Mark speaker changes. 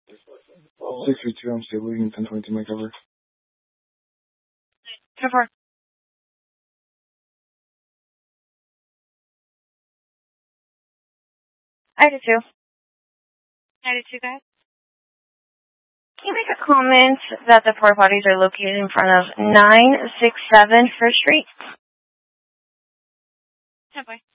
Speaker 1: 632, I'm stable. You can 1022 my cover.
Speaker 2: 10-4. I do too. Guys. Can you make a comment that the four bodies are located in front of 967 First Street? 10-4.